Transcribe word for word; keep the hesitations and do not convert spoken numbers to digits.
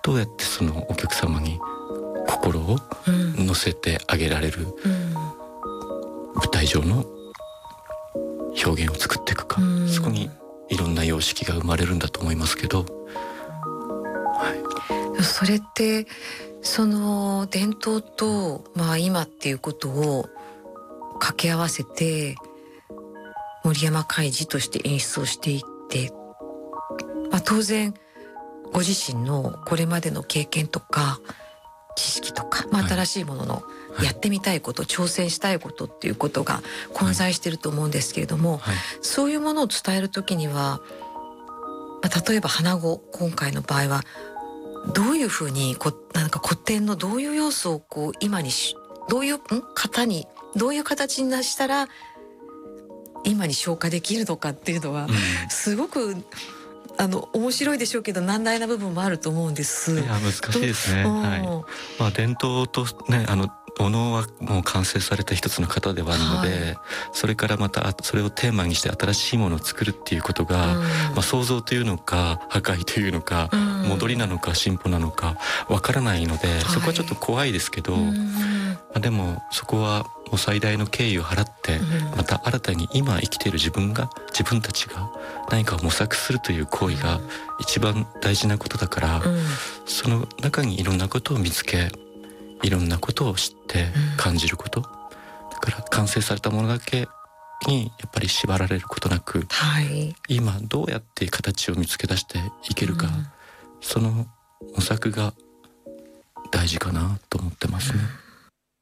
どうやってそのお客様に心を乗せてあげられる舞台上の表現を作っていくか、そこにいろんな様式が生まれるんだと思いますけど、 はい、それってその伝統と、まあ、今っていうことを掛け合わせて森山海二として演出をしていって、まあ、当然ご自身のこれまでの経験とか知識とか、まあ、新しいもののやってみたいこと、はい、挑戦したいことっていうことが混在していると思うんですけれども、はいはい、そういうものを伝えるときには、まあ、例えば花子今回の場合はどういうふうにこなんか古典のどういう要素をこう今にしどういうん型にどういう形にしたら今に消化できるのかっていうのは、うん、すごくあの面白いでしょうけど難題な部分もあると思うんです。 いや難しいですね、はい、まあ、伝統とね、あのお能はもう完成された一つの型ではあるので、はい、それからまたそれをテーマにして新しいものを作るっていうことが、うん、まあ、創造というのか破壊というのか、うん、戻りなのか進歩なのかわからないので、はい、そこはちょっと怖いですけど、うん、まあ、でもそこはもう最大の敬意を払って、うん、また新たに今生きている自分が自分たちが何かを模索するという行為が一番大事なことだから、うん、その中にいろんなことを見つけいろんなことを知って感じること、うん、だから完成されたものだけにやっぱり縛られることなく、はい、今どうやって形を見つけ出していけるか、うん、その模索が大事かなと思ってますね。うん。